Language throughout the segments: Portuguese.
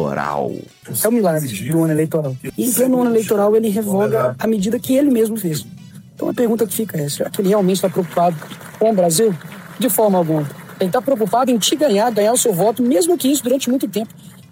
eleitoral. É um milagre do ano eleitoral. E em pleno ano eleitoral ele revoga a medida que ele mesmo fez. Então a pergunta que fica é, será que ele realmente está preocupado com o Brasil? De forma alguma. Ele está preocupado em te ganhar o seu voto, mesmo que isso durante muito tempo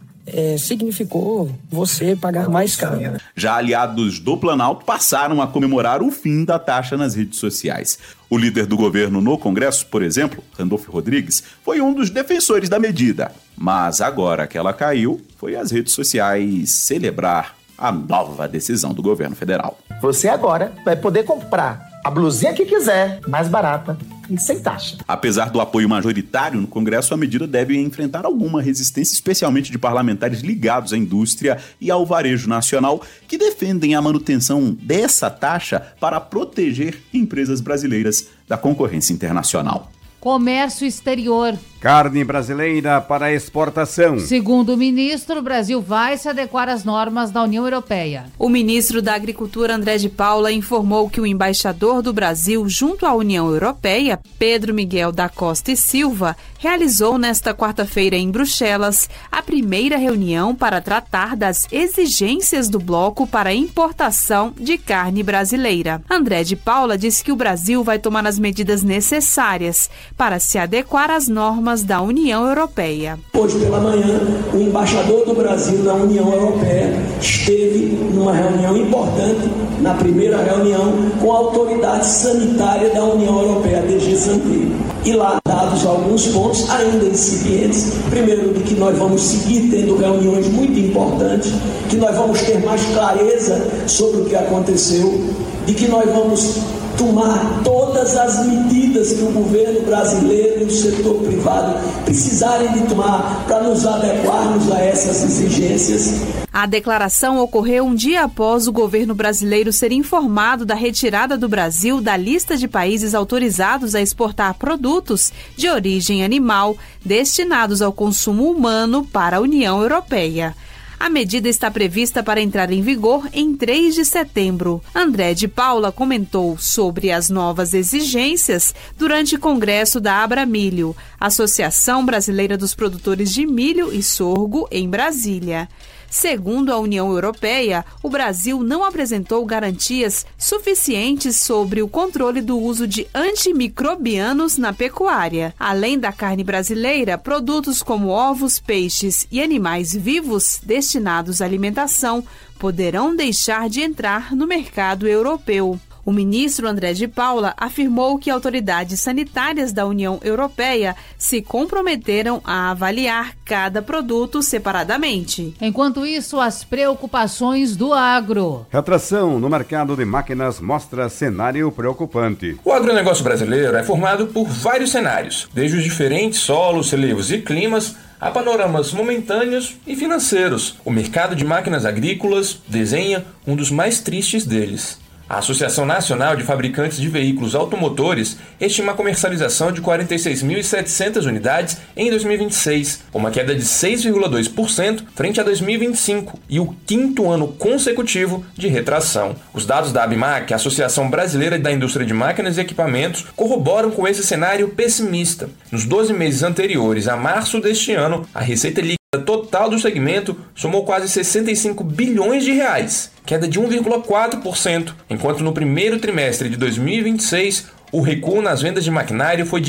significou você pagar mais caro. Já aliados do Planalto passaram a comemorar o fim da taxa nas redes sociais. O líder do governo no Congresso, por exemplo, Randolfo Rodrigues, foi um dos defensores da medida. Mas agora que ela caiu, foi às redes sociais celebrar a nova decisão do governo federal. Você agora vai poder comprar a blusinha que quiser, mais barata e sem taxa. Apesar do apoio majoritário no Congresso, a medida deve enfrentar alguma resistência, especialmente de parlamentares ligados à indústria e ao varejo nacional, que defendem a manutenção dessa taxa para proteger empresas brasileiras da concorrência internacional. Comércio exterior. Carne brasileira para exportação. Segundo o ministro, o Brasil vai se adequar às normas da União Europeia. O ministro da Agricultura, André de Paula, informou que o embaixador do Brasil junto à União Europeia, Pedro Miguel da Costa e Silva, realizou nesta quarta-feira em Bruxelas a primeira reunião para tratar das exigências do bloco para a importação de carne brasileira. André de Paula disse que o Brasil vai tomar as medidas necessárias para se adequar às normas da União Europeia. Hoje pela manhã, o embaixador do Brasil na União Europeia esteve numa reunião importante, na primeira reunião, com a autoridade sanitária da União Europeia, a DG Santé. E lá, dados alguns pontos ainda incipientes, primeiro de que nós vamos seguir tendo reuniões muito importantes, que nós vamos ter mais clareza sobre o que aconteceu, de que nós vamos tomar todas as medidas que o governo brasileiro e o setor privado precisarem de tomar para nos adequarmos a essas exigências. A declaração ocorreu um dia após o governo brasileiro ser informado da retirada do Brasil da lista de países autorizados a exportar produtos de origem animal destinados ao consumo humano para a União Europeia. A medida está prevista para entrar em vigor em 3 de setembro. André de Paula comentou sobre as novas exigências durante o congresso da Abramilho, Associação Brasileira dos Produtores de Milho e Sorgo, em Brasília. Segundo a União Europeia, o Brasil não apresentou garantias suficientes sobre o controle do uso de antimicrobianos na pecuária. Além da carne brasileira, produtos como ovos, peixes e animais vivos destinados à alimentação poderão deixar de entrar no mercado europeu. O ministro André de Paula afirmou que autoridades sanitárias da União Europeia se comprometeram a avaliar cada produto separadamente. Enquanto isso, as preocupações do agro. Retração no mercado de máquinas mostra cenário preocupante. O agronegócio brasileiro é formado por vários cenários, desde os diferentes solos, relevos e climas, a panoramas momentâneos e financeiros. O mercado de máquinas agrícolas desenha um dos mais tristes deles. A Associação Nacional de Fabricantes de Veículos Automotores estima a comercialização de 46.700 unidades em 2026, uma queda de 6,2% frente a 2025 e o 5º ano consecutivo de retração. Os dados da ABMAC, a Associação Brasileira da Indústria de Máquinas e Equipamentos, corroboram com esse cenário pessimista. Nos 12 meses anteriores a março deste ano, a receita líquida total do segmento somou quase 65 bilhões de reais, queda de 1,4%, enquanto no primeiro trimestre de 2026 o recuo nas vendas de maquinário foi de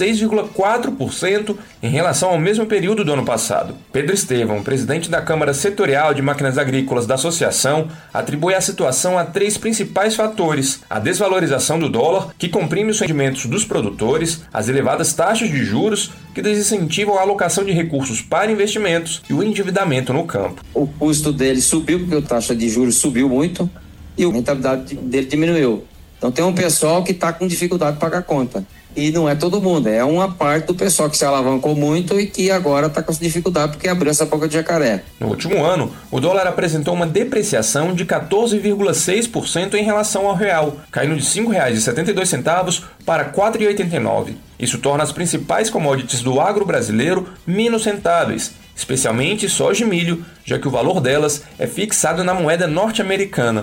16,4% em relação ao mesmo período do ano passado. Pedro Estevão, presidente da Câmara Setorial de Máquinas Agrícolas da Associação, atribui a situação a 3 principais fatores: a desvalorização do dólar, que comprime os rendimentos dos produtores, as elevadas taxas de juros, que desincentivam a alocação de recursos para investimentos, e o endividamento no campo. O custo dele subiu porque a taxa de juros subiu muito e a rentabilidade dele diminuiu. Então tem um pessoal que está com dificuldade de pagar a conta. E não é todo mundo, é uma parte do pessoal que se alavancou muito e que agora está com dificuldade porque abriu essa boca de jacaré. No último ano, o dólar apresentou uma depreciação de 14,6% em relação ao real, caindo de R$ 5,72 para R$ 4,89. Isso torna as principais commodities do agro brasileiro menos rentáveis, especialmente soja e milho, já que o valor delas é fixado na moeda norte-americana.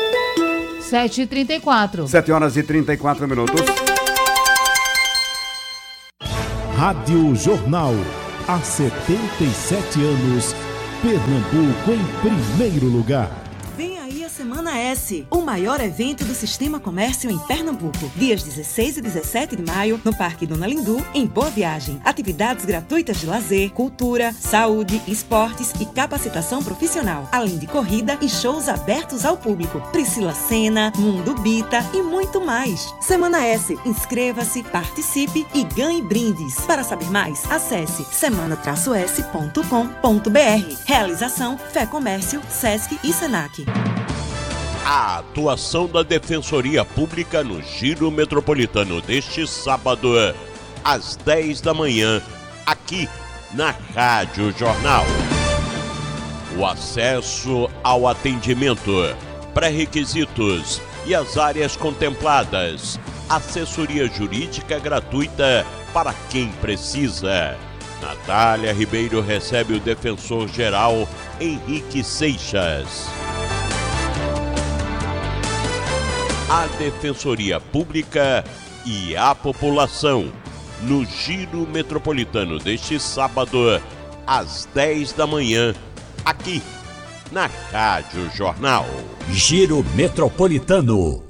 7h34. 7 horas e 34 minutos. Rádio Jornal. Há 77 anos, Pernambuco em primeiro lugar. Vem aí a Semana S, o maior evento do Sistema Comércio em Pernambuco. Dias 16 e 17 de maio, no Parque Dona Lindu, em Boa Viagem. Atividades gratuitas de lazer, cultura, saúde, esportes e capacitação profissional. Além de corrida e shows abertos ao público. Priscila Senna, Mundo Bita e muito mais. Semana S, inscreva-se, participe e ganhe brindes. Para saber mais, acesse semana-s.com.br. Realização Fé Comércio, Sesc e Senac. A atuação da Defensoria Pública no Giro Metropolitano deste sábado, às 10 da manhã, aqui na Rádio Jornal. O acesso ao atendimento, pré-requisitos e as áreas contempladas. Assessoria jurídica gratuita para quem precisa. Natália Ribeiro recebe o defensor-geral Henrique Seixas. A Defensoria Pública e a população no Giro Metropolitano deste sábado, às 10 da manhã, aqui na Rádio Jornal. Giro Metropolitano.